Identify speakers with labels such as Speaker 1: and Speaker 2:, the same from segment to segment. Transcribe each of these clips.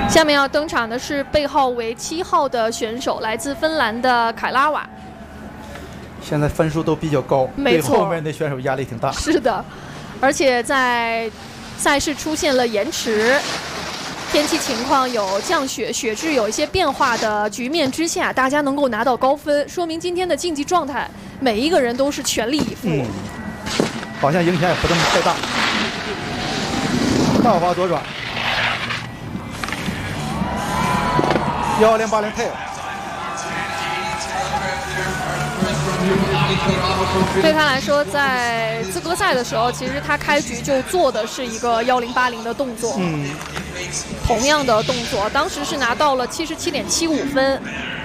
Speaker 1: 下面要登场的是背号为7号的选手，来自芬兰的凯拉瓦。
Speaker 2: 现在分数都比较高，对后面的选手压力挺大。
Speaker 1: 是的，而且在赛事出现了延迟、天气情况有降雪、雪质有一些变化的局面之下，大家能够拿到高分，说明今天的竞技状态，每一个人都是全力以赴。
Speaker 2: 好像影响也不这么太大。倒滑左转，1080 tail。
Speaker 1: 对他来说，在资格赛的时候，其实他开局就做的是一个1080的动作，同样的动作，当时是拿到了77.75分。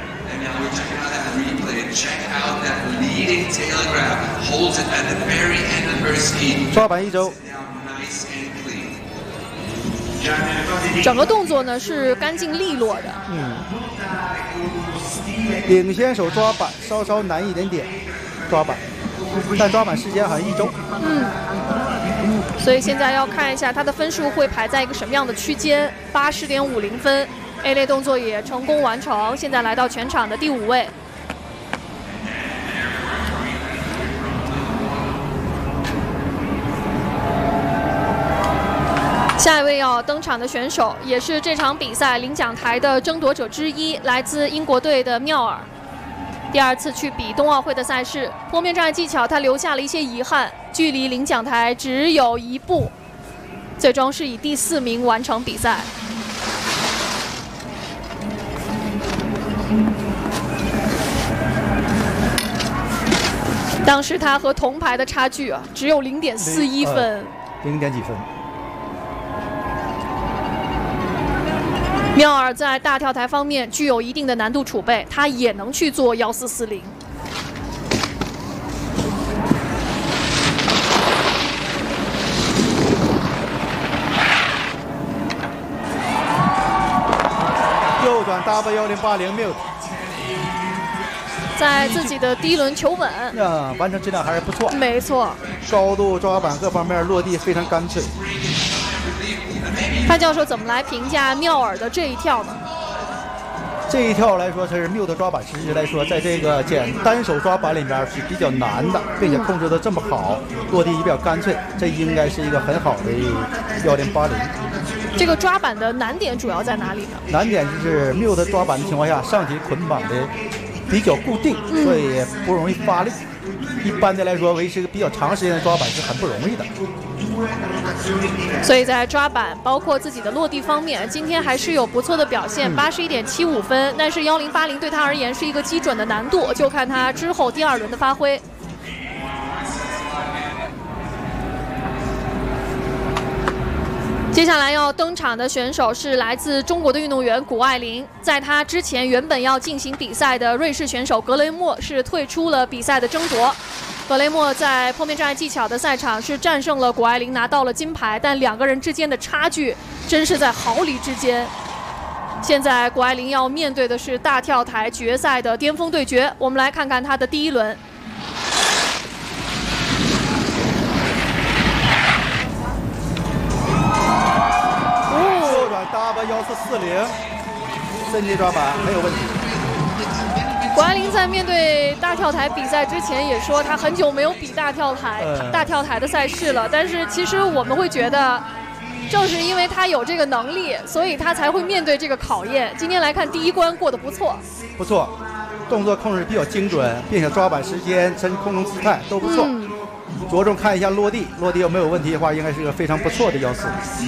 Speaker 2: 抓板1周，
Speaker 1: 整个动作呢是干净利落的。
Speaker 2: 领先手抓板稍稍难一点点，抓板，但抓板时间好像1周。
Speaker 1: 所以现在要看一下他的分数会排在一个什么样的区间，80.50分。A 类动作也成功完成，现在来到全场的第5位。下一位要登场的选手，也是这场比赛领奖台的争夺者之一，来自英国队的缪尔。第2次去比冬奥会的赛事，坡面障碍技巧他留下了一些遗憾，距离领奖台只有1步，最终是以第4名完成比赛。当时他和铜牌的差距只有0.41分
Speaker 2: ，0点几分。
Speaker 1: 缪尔在大跳台方面具有一定的难度储备，他也能去做1440。
Speaker 2: 右转 W1080 mute，
Speaker 1: 在自己的第1轮求稳，
Speaker 2: 完成质量还是不错。
Speaker 1: 没错，
Speaker 2: 高度、抓板各方面落地非常干脆。
Speaker 1: 潘教授怎么来评价缪尔的这一跳呢？
Speaker 2: 这一跳来说，它是6的抓板，实际来说，在这个单手抓板里面是比较难的，并且控制得这么好，落地也比较干脆，这应该是一个很好的1080。
Speaker 1: 这个抓板的难点主要在哪里呢？
Speaker 2: 难点就是缪的抓板的情况下，上体捆绑的比较固定，所以不容易发力。一般的来说，维持一个比较长时间的抓板是很不容易的。
Speaker 1: 所以在抓板包括自己的落地方面，今天还是有不错的表现，81.75分。但是1080对他而言是一个基准的难度，就看他之后第2轮的发挥。接下来要登场的选手是来自中国的运动员谷爱凌，在他之前原本要进行比赛的瑞士选手格雷莫是退出了比赛的争夺。格雷莫在坡面障碍技巧的赛场是战胜了谷爱凌，拿到了金牌，但2个人之间的差距真是在毫厘之间。现在谷爱凌要面对的是大跳台决赛的巅峰对决，我们来看看她的第1轮。
Speaker 2: 右转 W1440，身体抓板没有问题。
Speaker 1: 谷爱凌在面对大跳台比赛之前也说，她很久没有比大跳台的赛事了。但是其实我们会觉得，正是因为她有这个能力，所以她才会面对这个考验。今天来看第1关过得不错，
Speaker 2: 不错，动作控制比较精准，并且抓板时间、空中姿态都不错。着重看一下落地，落地有没有问题的话，应该是个非常不错的140。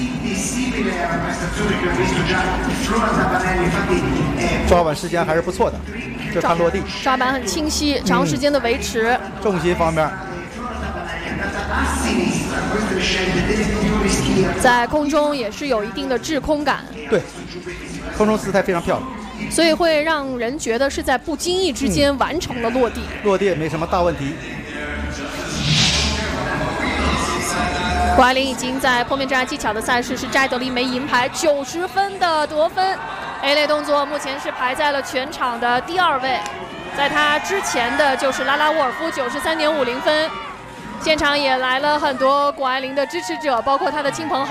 Speaker 2: 抓板时间还是不错的，就看落地。
Speaker 1: 抓板很清晰，长时间的维持。
Speaker 2: 重心方面，
Speaker 1: 在空中也是有一定的滞空感。
Speaker 2: 对，空中姿态非常漂亮，
Speaker 1: 所以会让人觉得是在不经意之间完成了落地。
Speaker 2: 落地也没什么大问题。
Speaker 1: 谷爱凌已经在坡面障碍技巧的赛事是摘得了1枚银牌，90分的得分。A 类动作目前是排在了全场的第2位，在他之前的就是拉拉沃尔夫93.50分。现场也来了很多谷爱凌的支持者，包括他的亲朋好友。